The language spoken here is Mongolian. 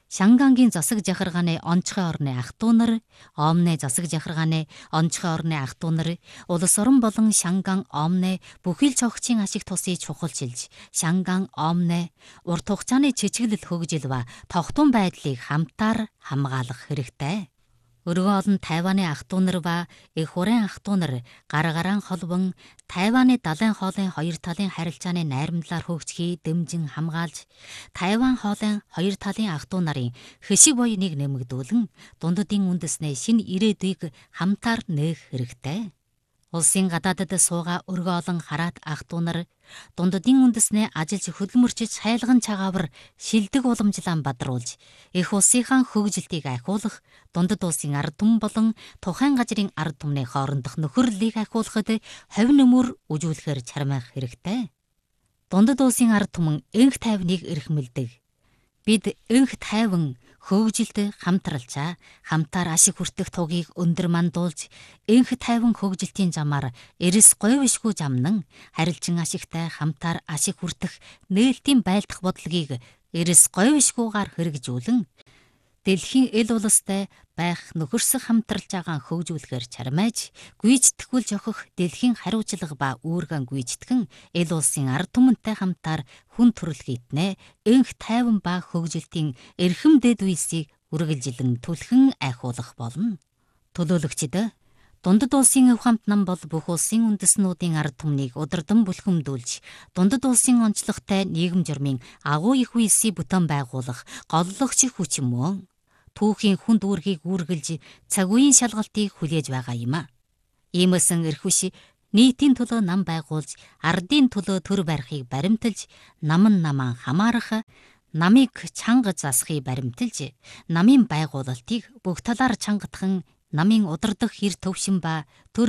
Шангангийн засаг жахаргааны онцгой орны ах トゥ нар, Омны засаг жахаргааны онцгой орны ах トゥ нар, улс орон болон Шанган Омны бүхэл цогцын ашиг тусыг чухалчилж, Шанган Омны урт хугацааны чичгэлэл хөгжил ба тогтун байдлыг хамтаар хамгаалах хэрэгтэй. Өргөн олон Тайваны ах トゥ нар ба их хураан ах トゥ нар гар гараан холбон Тайваны далайн хоолын хоёр талын харилцааны найрамдлаар хөгжихийг дэмжин хамгаалж, Тайван хоолын хоёр талын ах トゥ нарын хэшиг буйныг нэмэгдүүлэн дундадын үндэснээ шинэ ирээдүйг хамтаар нээх хэрэгтэй. Улсын гадаадад суугаа өргөн олон хараат ах トゥ нар дундадын үндэснээ ажиллаж хөдөлмөрчиж сайлган цагаавар шилдэг уламжлан бадруулж, их улсынхаа хөгжилтийг ахиулах, дундад улсын ард түмэн болон тухайн газрын ард түмний хоорондох нөхөрлөлийг ахиулахад хувь нэмэр үжүүлэхээр чармайх хэрэгтэй. Дундад улсын ард түмэн энх тайвныг эрхмэлдэг. Бид энх тайван хөгжилд хамтралцаа, хамтаар ашиг хүртэх тугийг өндөр мандуулж, энх тайван хөгжилтийн замаар эрс говьшгүй замнан харилцан ашигтай хамтаар ашиг хүртэх нээлтийн байлдах бодлогыг эрс говьшгүйгээр хэрэгжүүлэн, дэлхийн эл улстай байх нөхөрсөх хамтралж байгаа хөгжүүлэхээр чармайж, гүйцэтгүүл жохих дэлхийн хариуцлага ба үүргэн гүйцэтгэн эл улсын ард түмэнтэй хамтаар хүн төрөлхийднэ, энх тайван ба хөгжилтийн эрхэм дэд үйсийг үргэлжилэн түлхэн айхуулах болно. Төлөөлөгчд, дундад улсын өв хамт нам бол бүх улсын үндэснүүдийн ард түмнийг удирдан бүлхэмдүүлж, дундад улсын онцлогтой нийгэм журмын агуу их үйлсийг бүтэн байгуулах голлогч хүч мөн түүхийн хүнд үүргийг үргэлж цаг үеийн шалгалтыг хүлээж байгаа юм а. Иймээсэн эрхвш нийтийн төлөө нам байгуулж, ардын төлөө төр барихыг баримталж, наман хамаарах, намыг чанга засахыг баримталж, намын байгуулалтыг бүх талаар чангатхан намын удирдах хэр төвшин ба төр